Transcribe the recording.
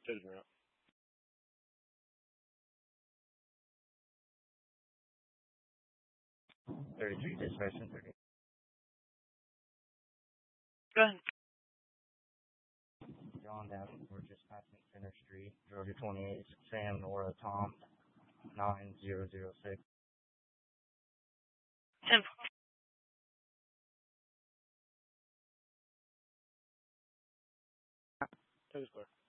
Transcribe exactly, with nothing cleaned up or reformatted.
Citizen route. thirty-three, dispatching thirty. Go ahead. John Davenport, just passing Center Street, Georgia twenty-eight, Sam Nora Tom, nine zero zero six. ten. Take a square.